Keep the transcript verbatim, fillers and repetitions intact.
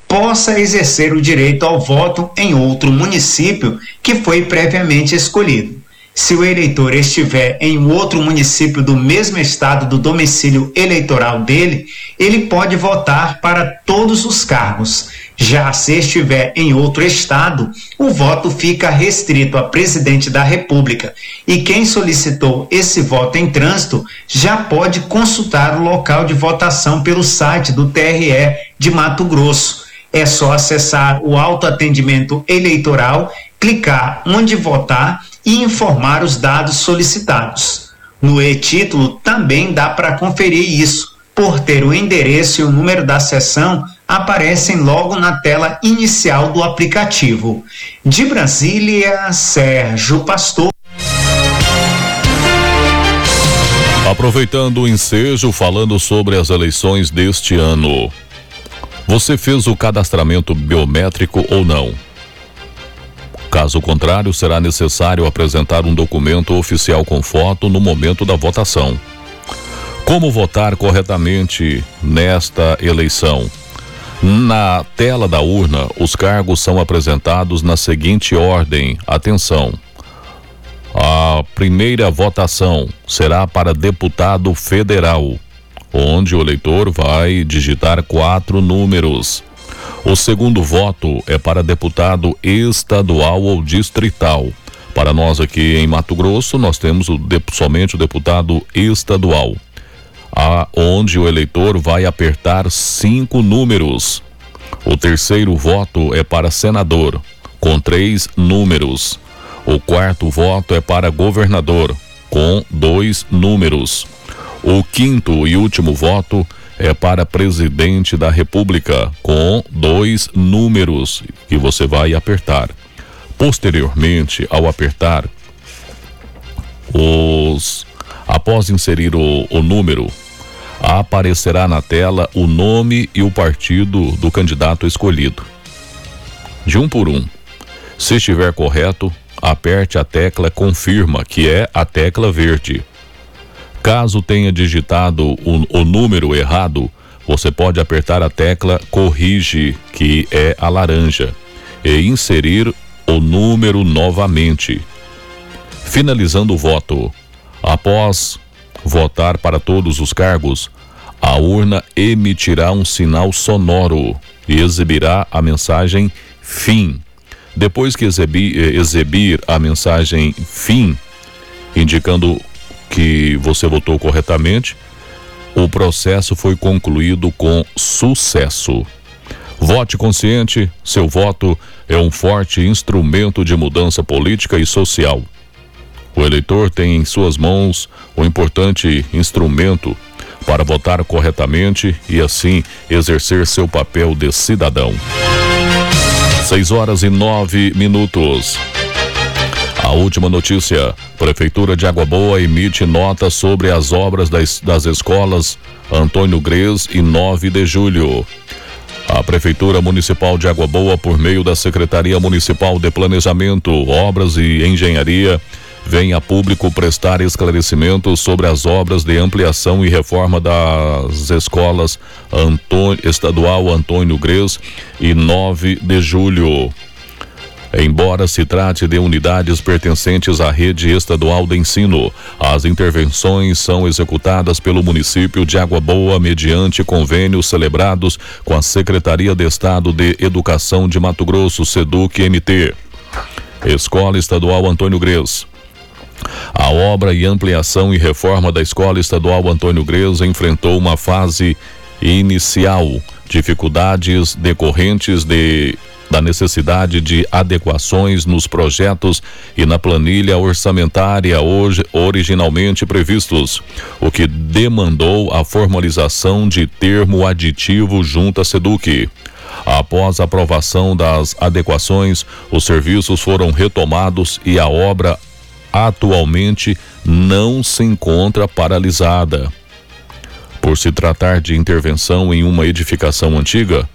possa exercer o direito ao voto em outro município que foi previamente escolhido. Se o eleitor estiver em outro município do mesmo estado do domicílio eleitoral dele, ele pode votar para todos os cargos. Já se estiver em outro estado, o voto fica restrito a presidente da República e quem solicitou esse voto em trânsito já pode consultar o local de votação pelo site do T R E de Mato Grosso. É só acessar o autoatendimento eleitoral, clicar onde votar e informar os dados solicitados. No e-título também dá para conferir isso. Por ter o endereço e o número da sessão, aparecem logo na tela inicial do aplicativo. De Brasília, Sérgio Pastor. Aproveitando o ensejo, falando sobre as eleições deste ano. Você fez o cadastramento biométrico ou não? Caso contrário, será necessário apresentar um documento oficial com foto no momento da votação. Como votar corretamente nesta eleição? Na tela da urna, os cargos são apresentados na seguinte ordem. Atenção! A primeira votação será para deputado federal, onde o eleitor vai digitar quatro números. O segundo voto é para deputado estadual ou distrital. Para nós aqui em Mato Grosso, nós temos o, somente o deputado estadual, a, onde o eleitor vai apertar cinco números. O terceiro voto é para senador, com três números. O quarto voto é para governador, com dois números. O quinto e último voto é para presidente da República, com dois números que você vai apertar. Posteriormente, ao apertar, os, após inserir o, o número, aparecerá na tela o nome e o partido do candidato escolhido. De um por um. Se estiver correto, aperte a tecla confirma, que é a tecla verde. Caso tenha digitado o, o número errado, você pode apertar a tecla corrige, que é a laranja, e inserir o número novamente. Finalizando o voto. Após votar para todos os cargos, a urna emitirá um sinal sonoro e exibirá a mensagem fim. Depois que exibir, exibir a mensagem fim, indicando que você votou corretamente, o processo foi concluído com sucesso. Vote consciente, seu voto é um forte instrumento de mudança política e social. O eleitor tem em suas mãos um importante instrumento para votar corretamente e assim exercer seu papel de cidadão. Seis horas e nove minutos. A última notícia: Prefeitura de Água Boa emite nota sobre as obras das, das escolas Antônio Grez e nove de julho. A Prefeitura Municipal de Água Boa, por meio da Secretaria Municipal de Planejamento, Obras e Engenharia, vem a público prestar esclarecimentos sobre as obras de ampliação e reforma das escolas Antônio, Estadual Antônio Grez e nove de julho. Embora se trate de unidades pertencentes à rede estadual de ensino, as intervenções são executadas pelo município de Água Boa mediante convênios celebrados com a Secretaria de Estado de Educação de Mato Grosso, SEDUC-M T. Escola Estadual Antônio Grez. A obra e ampliação e reforma da Escola Estadual Antônio Grez enfrentou uma fase inicial, dificuldades decorrentes de da necessidade de adequações nos projetos e na planilha orçamentária hoje originalmente previstos, o que demandou a formalização de termo aditivo junto à SEDUC. Após a aprovação das adequações, os serviços foram retomados e a obra atualmente não se encontra paralisada. Por se tratar de intervenção em uma edificação antiga,